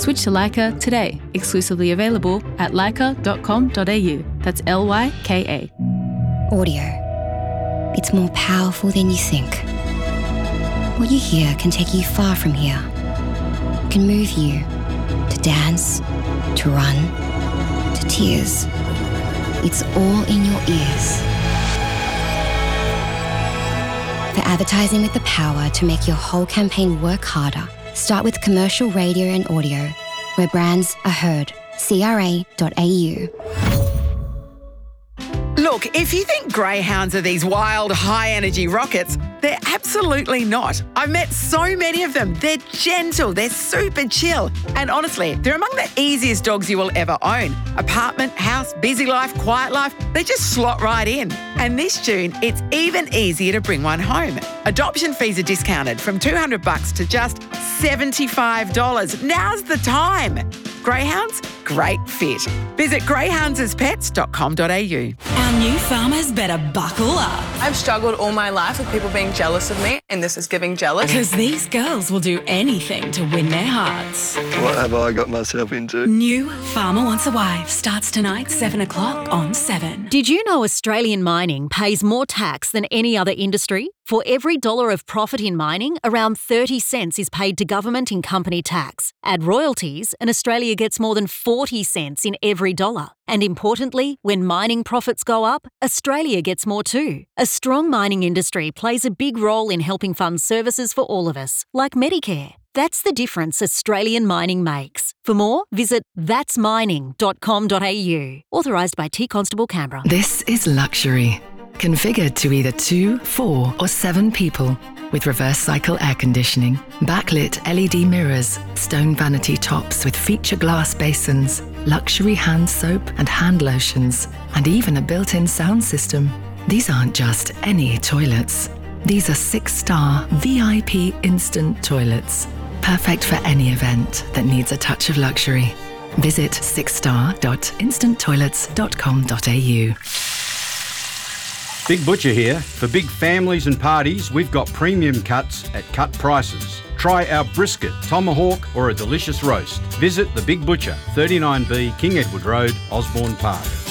Switch to Leica today. Exclusively available at leica.com.au. That's LYKA. Audio. It's more powerful than you think. What you hear can take you far from here. It can move you to dance, to run, to tears. It's all in your ears. For advertising with the power to make your whole campaign work harder, start with commercial radio and audio, where brands are heard. CRA.au. Look, if you think greyhounds are these wild, high-energy rockets, they're absolutely not. I've met so many of them. They're gentle, they're super chill. And honestly, they're among the easiest dogs you will ever own. Apartment, house, busy life, quiet life, they just slot right in. And this June, it's even easier to bring one home. Adoption fees are discounted from $200 to just $75. Now's the time. Greyhounds, great fit. Visit greyhoundsaspets.com.au. Our new farmers better buckle up. I've struggled all my life with people being jealous of me, and this is giving jealous. Because these girls will do anything to win their hearts. What have I got myself into? New Farmer Wants a Wife starts tonight, 7 o'clock on 7. Did you know Australian mining pays more tax than any other industry? For every dollar of profit in mining, around 30 cents is paid to government in company tax. Add royalties, and Australia gets more than 40 cents in every dollar. And importantly, when mining profits go up, Australia gets more too. A strong mining industry plays a big role in helping fund services for all of us, like Medicare. That's the difference Australian mining makes. For more, visit thatsmining.com.au. Authorised by T Constable Canberra. This is luxury. Configured to either 2, 4 or 7 people. With reverse cycle air conditioning, backlit LED mirrors, stone vanity tops with feature glass basins, luxury hand soap and hand lotions, and even a built-in sound system. These aren't just any toilets. These are 6-star VIP instant toilets. Perfect for any event that needs a touch of luxury. Visit 6star.instanttoilets.com.au. Big Butcher here. For big families and parties, we've got premium cuts at cut prices. Try our brisket, tomahawk or a delicious roast. Visit The Big Butcher, 39B King Edward Road, Osborne Park.